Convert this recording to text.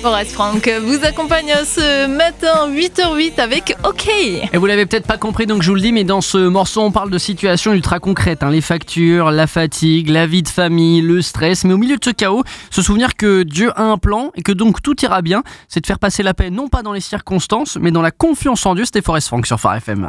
Forest Frank vous accompagne ce matin 8h08 avec OK. Et vous l'avez peut-être pas compris, donc je vous le dis, mais dans ce morceau on parle de situations ultra concrètes, les factures, la fatigue, la vie de famille, le stress, mais au milieu de ce chaos, se souvenir que Dieu a un plan et que donc tout ira bien, c'est de faire passer la paix non pas dans les circonstances mais dans la confiance en Dieu. C'était Forest Frank sur Phare FM.